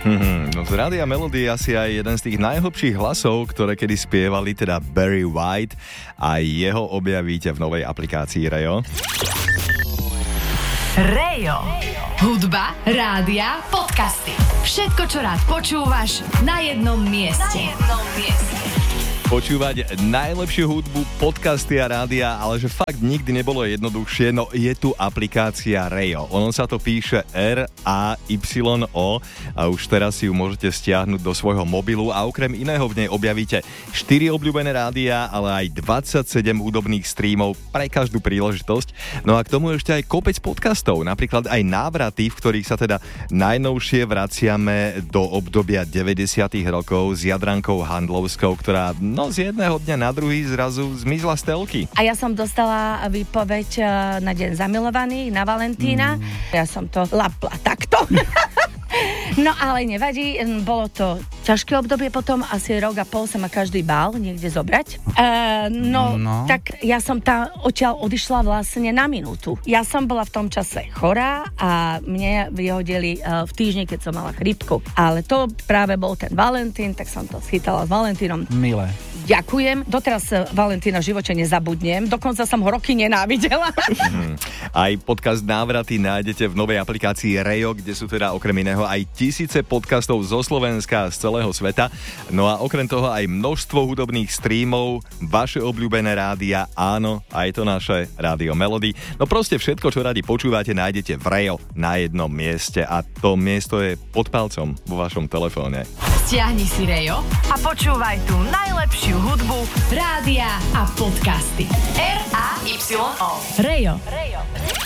No z Rádia Melody asi aj jeden z tých najhlbších hlasov, ktoré kedy spievali, teda Barry White, a jeho objavíte v novej aplikácii Rejo. Rejo. Hudba, rádia, podcasty. Všetko, čo rád počúvaš, na jednom mieste. Počúvať najlepšiu hudbu, podcasty a rádia, ale že fakt nikdy nebolo jednoduchšie, no je tu aplikácia Rejo. Ono sa to píše R-A-Y-O a už teraz si ju môžete stiahnuť do svojho mobilu a okrem iného v nej objavíte 4 obľúbené rádia, ale aj 27 hudobných streamov pre každú príležitosť. No a k tomu ešte aj kopec podcastov, napríklad aj návraty, v ktorých sa teda najnovšie vraciame do obdobia 90. rokov s Jadrankou Handlovskou, ktorá z jedného dňa na druhý zrazu zmizla z telky. A ja som dostala výpoveď na deň zamilovaných, na Valentína. Ja som to lapla takto. No ale nevadí, bolo to ťažké obdobie, potom asi rok a pol sa ma každý bál niekde zobrať. Tak ja som tam odtiaľ odišla vlastne na minútu. Ja som bola v tom čase chorá a mne vyhodili v týždni, keď som mala chrípku. Ale to práve bol ten Valentín, tak som to schytala s Valentínom. Milé. Ďakujem. Doteraz Valentína v živote nezabudnem. Dokonca som ho roky nenávidela. Aj podcast Návraty nájdete v novej aplikácii Rejo, kde sú teda okrem iného aj tisíce podcastov zo Slovenska a z celého sveta. No a okrem toho aj množstvo hudobných streamov, vaše obľúbené rádia, áno, aj to naše Rádio Melody. No proste všetko, čo radi počúvate, nájdete v Rejo na jednom mieste a to miesto je pod palcom vo vašom telefóne. Stiahni si Rejo a počúvaj tú najlepšiu hudbu, rádia a podcasty. R-A-Y-O. Rejo.